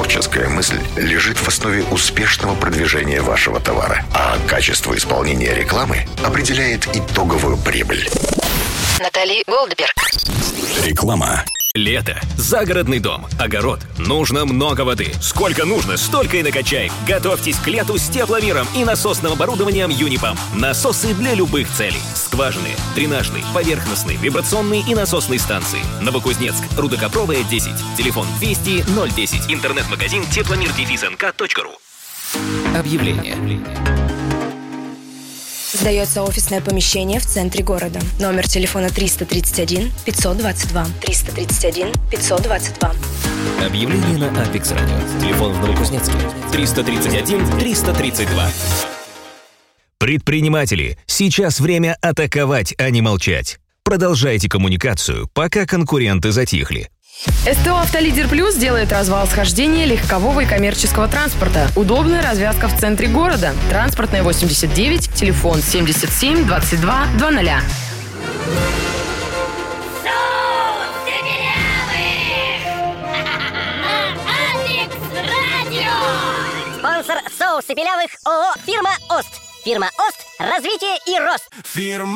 Творческая мысль лежит в основе успешного продвижения вашего товара, а качество исполнения рекламы определяет итоговую прибыль. Натали Голдберг. Реклама. Лето. Загородный дом. Огород. Нужно много воды. Сколько нужно, столько и накачай. Готовьтесь к лету с тепломиром и насосным оборудованием Юнипам. Насосы для любых целей. Скважины, дренажные, поверхностные, вибрационные и насосные станции. Новокузнецк. Рудокопровая, 10. Телефон 200 010. Интернет-магазин тепломир-нк.ру. Объявление. Сдается офисное помещение в центре города. Номер телефона 331 522. 331 522. Объявление на Apex Radio. Телефон в Новокузнецке 331 332. Предприниматели, сейчас время атаковать, а не молчать. Продолжайте коммуникацию, пока конкуренты затихли. СТО «Автолидер Плюс» делает развал схождения легкового и коммерческого транспорта. Удобная развязка в центре города. Транспортная 89, телефон 77 22 00. Спонсор соусы белявых ООО «Фирма Ост». «Фирма Ост» – развитие и рост. Фирма